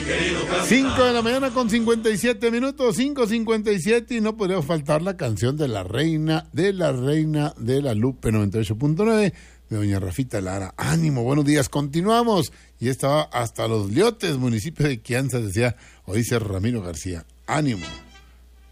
5 de la mañana con 57 minutos, 5:57, y no podría faltar la canción de la reina de la Lupe 98.9, de doña Rafita Lara. Ánimo, buenos días, continuamos. Y estaba hasta Los Liotes, municipio de Quianzas, decía, o dice Ramiro García. Ánimo.